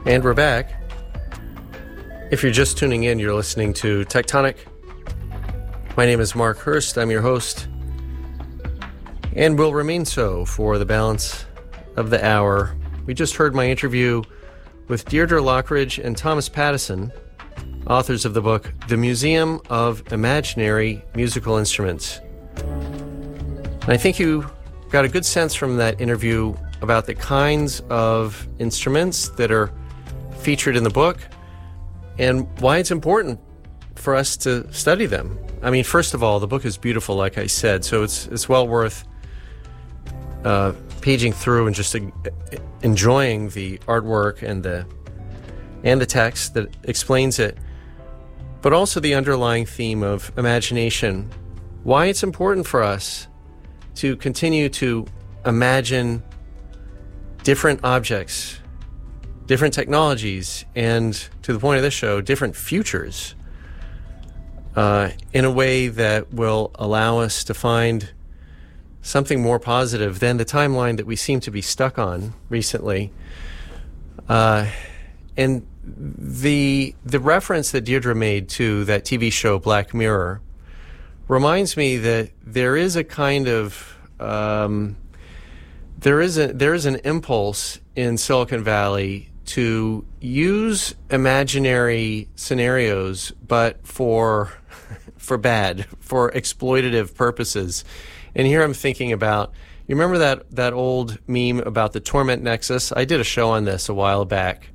And we're back. If you're just tuning in, you're listening to Tectonic. My name is Mark Hurst. I'm your host, and will remain so for the balance of the hour. We just heard my interview with Deirdre Lockridge and Thomas Pattison, authors of the book The Museum of Imaginary Musical Instruments. And I think you got a good sense from that interview about the kinds of instruments that are featured in the book and why it's important for us to study them. I mean, first of all, the book is beautiful, like I said, so it's well worth paging through and just enjoying the artwork and the text that explains it, but also the underlying theme of imagination, why it's important for us to continue to imagine different objects, different technologies, and to the point of this show, different futures, in a way that will allow us to find something more positive than the timeline that we seem to be stuck on recently. And the reference that Deirdre made to that TV show Black Mirror reminds me that there is a kind of there is an impulse in Silicon Valley to use imaginary scenarios, but for exploitative purposes. And here I'm thinking about, you remember that old meme about the Torment Nexus? I did a show on this a while back.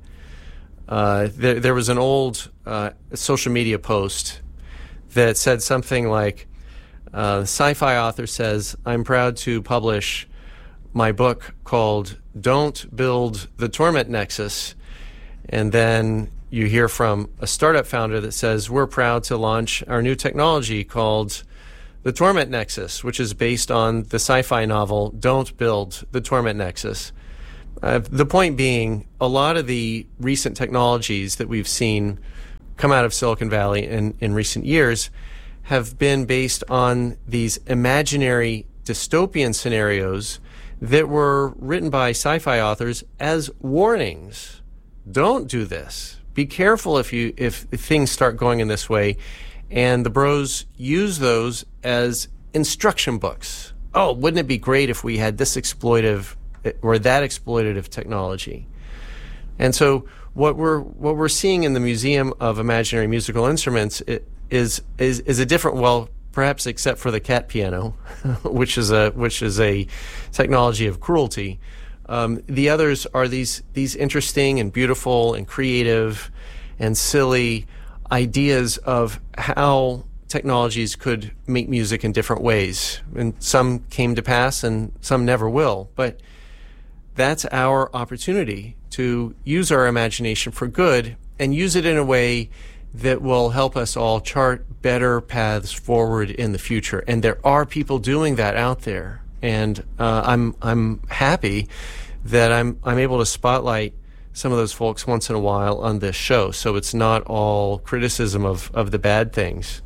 There was an old social media post that said something like, sci-fi author says, "I'm proud to publish my book called Don't Build the Torment Nexus." And then you hear from a startup founder that says, "We're proud to launch our new technology called the Torment Nexus, which is based on the sci-fi novel Don't Build the Torment Nexus." The point being, a lot of the recent technologies that we've seen come out of Silicon Valley in recent years have been based on these imaginary dystopian scenarios that were written by sci-fi authors as warnings. Don't do this. Be careful if things start going in this way. And the bros use those as instruction books. Oh, wouldn't it be great if we had this exploitive or that exploitative technology? And so what we're seeing in the Museum of Imaginary Musical Instruments is a different, well, perhaps except for the cat piano, which is a technology of cruelty. The others are these interesting and beautiful and creative and silly ideas of how technologies could make music in different ways. And some came to pass and some never will. But that's our opportunity to use our imagination for good and use it in a way that will help us all chart better paths forward in the future. And there are people doing that out there. And I'm happy that I'm able to spotlight some of those folks once in a while on this show, so it's not all criticism of the bad things.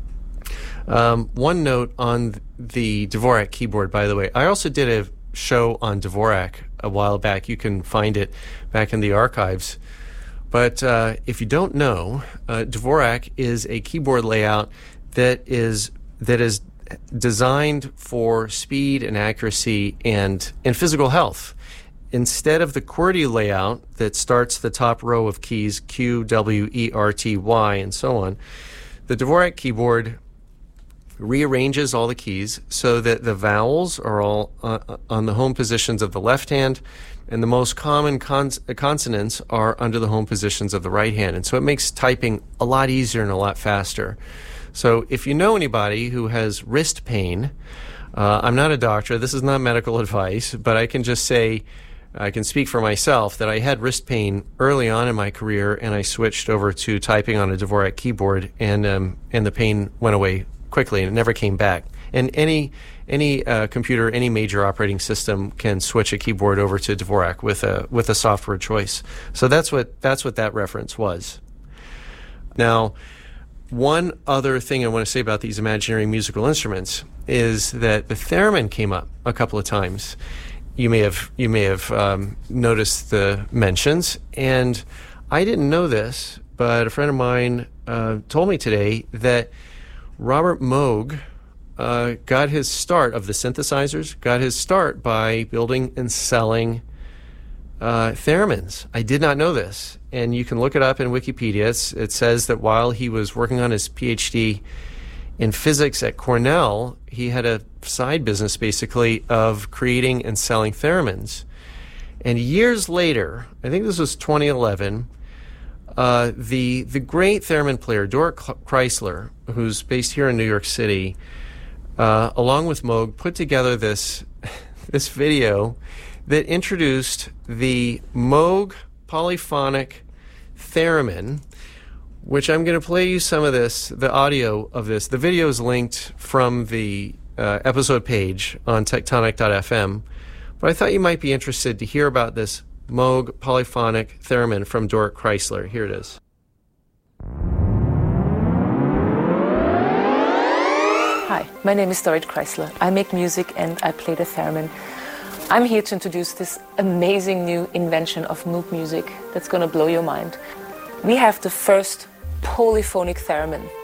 One note on the Dvorak keyboard, by the way. I also did a show on Dvorak a while back. You can find it back in the archives. But if you don't know, Dvorak is a keyboard layout that is designed for speed and accuracy and physical health. Instead of the QWERTY layout that starts the top row of keys, Q, W, E, R, T, Y, and so on, the Dvorak keyboard rearranges all the keys so that the vowels are all on the home positions of the left hand, and the most common consonants are under the home positions of the right hand. And so it makes typing a lot easier and a lot faster. So if you know anybody who has wrist pain, I'm not a doctor, this is not medical advice, but I can just say, I can speak for myself that I had wrist pain early on in my career, and I switched over to typing on a Dvorak keyboard, and the pain went away quickly, and it never came back. And any computer, any major operating system can switch a keyboard over to Dvorak with a software choice. So that's what that reference was. Now, one other thing I want to say about these imaginary musical instruments is that the theremin came up a couple of times. you may have noticed the mentions, and I didn't know this, but a friend of mine told me today that Robert Moog got his start of the synthesizers, got his start by building and selling theremins. I did not know this, and you can look it up in Wikipedia. It says that while he was working on his PhD in physics at Cornell, he had a side business basically of creating and selling theremins. And years later, I think this was 2011, the great theremin player Doric Chrysler, who's based here in New York City, along with Moog, put together this video that introduced the Moog polyphonic theremin, which I'm going to play you some of this, the audio of this. The video is linked from the episode page on tectonic.fm, but I thought you might be interested to hear about this Moog polyphonic theremin from Doric Chrysler. Here it is. Hi, my name is Doric Chrysler. I make music and I play the theremin. I'm here to introduce this amazing new invention of Moog music that's going to blow your mind. We have the first polyphonic theremin.